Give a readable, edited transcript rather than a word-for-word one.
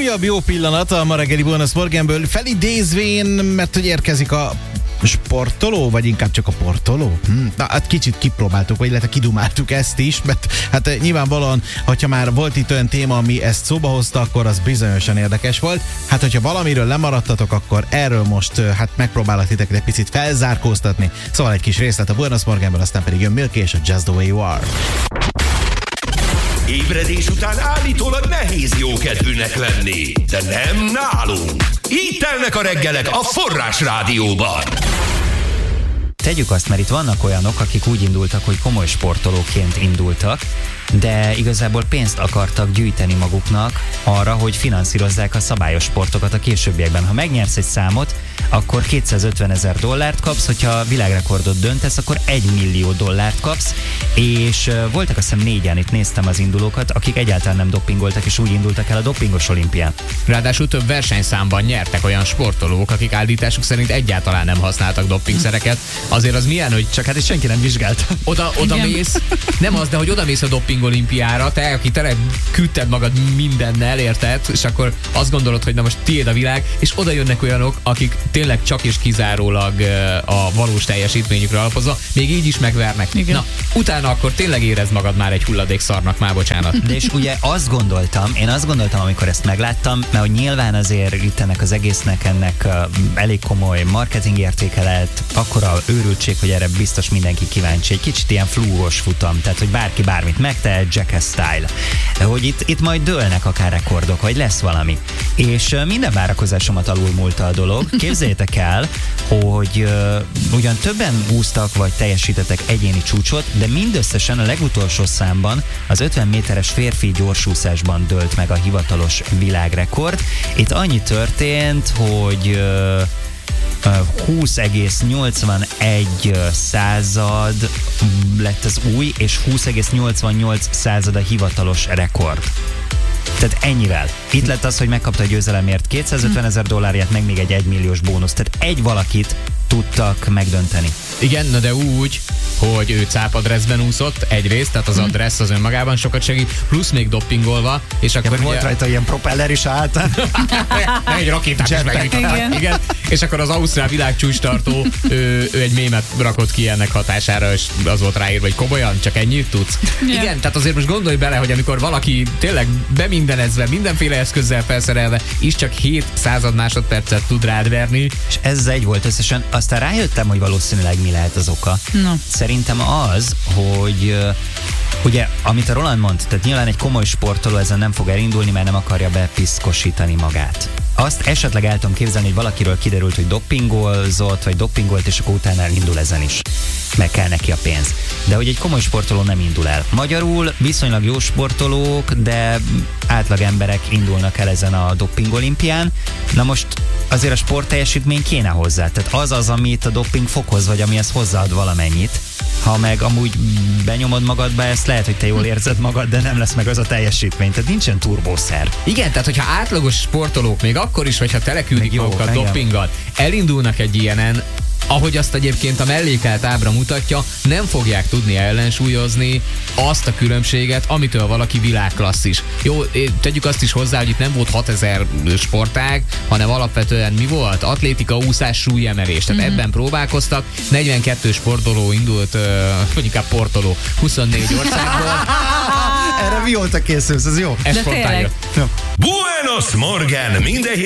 újabb jó pillanat a ma reggeli Bónusz Morganből felidézvén, mert hogy érkezik a sportoló, vagy inkább csak a portoló? Na, hát kicsit kipróbáltuk, vagy illetve kidumáltuk ezt is, mert hát nyilvánvalóan, hogyha már volt itt olyan téma, ami ezt szóba hozta, akkor az bizonyosan érdekes volt. Hát, hogyha valamiről lemaradtatok, akkor erről most hát megpróbálok titeket egy picit felzárkóztatni. Szóval egy kis részlet a Bónusz Morganből, aztán pedig jön Milky és a Just the Way You Are. Ébredés után állítólag nehéz jókedvűnek lenni, de nem nálunk. Így telnek a reggelek a Forrás Rádióban. Tegyük azt, mert itt vannak olyanok, akik úgy indultak, hogy komoly sportolóként indultak, de igazából pénzt akartak gyűjteni maguknak arra, hogy finanszírozzák a szabályos sportokat a későbbiekben. Ha megnyersz egy számot, akkor $250 000 kapsz, hogyha világrekordot döntesz, akkor $1 millió kapsz, és voltak azt hiszem 4-en, itt néztem az indulókat, akik egyáltalán nem dopingoltak, és úgy indultak el a dopingos olimpián. Ráadásul több versenyszámban nyertek olyan sportolók, akik állításuk szerint egyáltalán nem használtak dopingszereket. Azért az milyen, hogy csak hát itt senki nem vizsgált. Oda mész, nem az, de hogy oda mész a doping olimpiára, te, aki tele küldted magad mindennel, érted, és akkor azt gondolod, hogy na most tiéd a világ, és oda jönnek olyanok, akik tényleg csak és kizárólag a valós teljesítményükre alapozva, még így is megvernek. Igen. Na, utána akkor tényleg érezd magad már egy hulladékszarnak, már bocsánat. De és ugye én azt gondoltam, amikor ezt megláttam, mert hogy nyilván azért itt ennek az egésznek elég komoly marketing értéke lehet, akkora őrültség, hogy erre biztos mindenki kíváncsi. Egy kicsit ilyen flúgos futam, tehát hogy bárki bármit megtehet, Jackass style. Hogy itt majd dőlnek akár rekordok, vagy lesz valami. És minden várakozásomat alulmúlta a dolog. Képzeljétek el, hogy ugyan többen úsztak, vagy teljesítettek egyéni csúcsot, de mindösszesen a legutolsó számban az 50 méteres férfi gyorsúszásban dőlt meg a hivatalos világrekord. Itt annyi történt, hogy 20,81 lett az új, és 20,88 a hivatalos rekord. Tehát ennyivel. Itt lett az, hogy megkapta a győzelemért $250 000, meg még egy 1 milliós bónusz. Tehát egy valakit tudtak megdönteni. Igen, na de úgy, hogy ő cápadresszben úszott egyrészt, tehát az adressz az önmagában sokat segít, plusz még dopingolva, és akkor ugye... volt rajta ilyen propeller is állt. Egy rakétát is megnyitották. Igen. És akkor az ausztrál világcsúcstartó, ő egy mémet rakott ki ennek hatására, és az volt ráírva, hogy komolyan, csak ennyit tudsz. Yeah. Igen, tehát azért most gondolj bele, hogy amikor valaki tényleg bemindenezve, mindenféle eszközzel felszerelve, is csak 0,07 másodpercet tud rád verni. És ez egy volt összesen. Aztán rájöttem, hogy valószínűleg mi lehet az oka. No. Szerintem az, hogy ugye, amit a Roland mond, tehát nyilván egy komoly sportoló ezen nem fog elindulni, mert nem akarja bepiszkosítani magát. Azt esetleg el tudom képzelni, hogy valakiről kiderült, hogy dopingolzott, vagy dopingolt, és akkor utána elindul ezen is. Meg kell neki a pénz. De hogy egy komoly sportoló nem indul el. Magyarul viszonylag jó sportolók, de átlag emberek indulnak el ezen a doping olimpián. Na most azért a sportteljesítmény kéne hozzá. Tehát az, amit a doping fokhoz, vagy amihez hozzáad valamennyit. Ha meg amúgy benyomod magadba ezt, lehet, hogy te jól érzed magad, de nem lesz meg az a teljesítmény. Tehát nincsen turbószer. Igen, tehát hogyha átlagos sportolók, még akkor is, hogyha teleküldik magukat dopinggal, elindulnak egy ilyenen, ahogy azt egyébként a mellékelt ábra mutatja, nem fogják tudni ellensúlyozni azt a különbséget, amitől valaki világklasszis. Jó, tegyük azt is hozzá, hogy itt nem volt 6000 sportág, hanem alapvetően mi volt? Atlétika, úszás, súlyemelés. Tehát ebben próbálkoztak. 42 sportoló indult, vagy inkább portoló, 24 országból. Erre mióta készülsz, ez jó? Ez spontán jött. Buenos Morgan! Minden